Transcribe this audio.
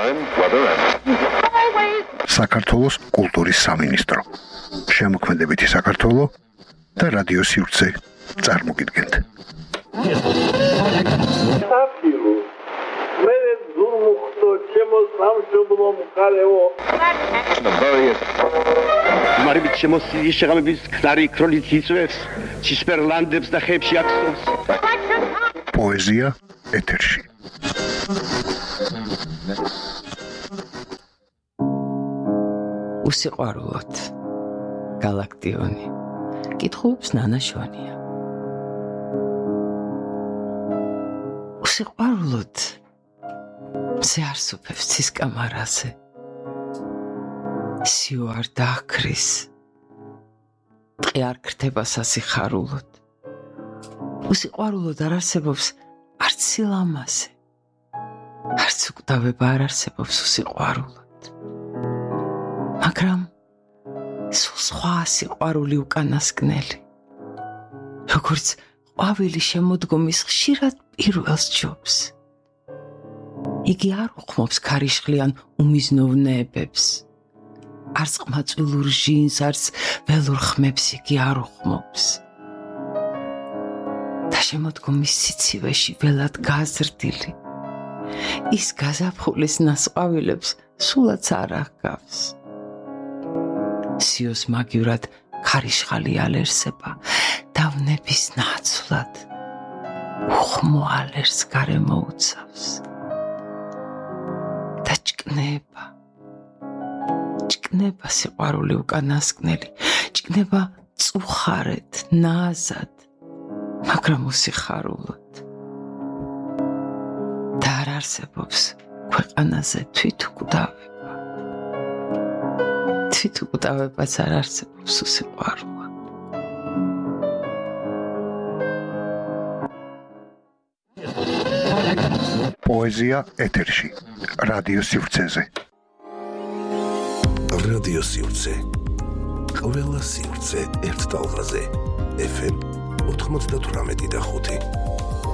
time, weather and საქართველოს კულტურის სამინისტრო. შემოქმედებითი საქართველო და რადიო სივრცე წარმოგიდგენთ. მარიბით შემოსილი შეღამების ქლარი ქროლით იწვევს ცისფერლანდებს და ხეებში აქცევს. პოეზია ეთერში. უსიყვარულოდ გალაქტიონი კითხულობს ნანა შვანია. უსიყვარულოდ მზე არსოფებს ცის კამარაზე სიوار დააქრის ტყე არ ქრთება სასიხარულოდ. უსიყვარულოდ არ არსებობს არც სილამაზე, არც უკვდავება არ არსებობს უსიყვარულოდ. მაგრამ სულ სხვა სიყვარული უკანასკნელი, როგორც ყვავილი შემოდგომის ხშირად პირველს ჯობს. იგი არ უხმობს ქარიშხლიან უმიზნოვნეებებს, არც ყმაწვილურ ჟინს, არც ველურ ხმებს იგი არ უხმობს. და შემოდგომის სიცივეში ველად გაზრდილი, ის გაზაფხულის ნასყვავილებს სულაც არ აღგავს. სიოს მაგივრად ქარიშხალი ალერსება, დავნების ნაცვლად უხმო ალერს გარემო უცავს. და ჭკნება სიყვარული უკანასკნელი, ჭკნება წუხარეთ, ნაზად, მაგრამ უსიხარულოდ. და არ არსებობს ქვეყანაზე თვითუკვდავება. თვითუკვდავებაც არ არსებობს უსიყვარულოდ. პოეზია ეთერში. რადიო სივრცეზე. რადიო სივრცე. ყველა სივრცე ერთ ტალღაზე. FM 98.5.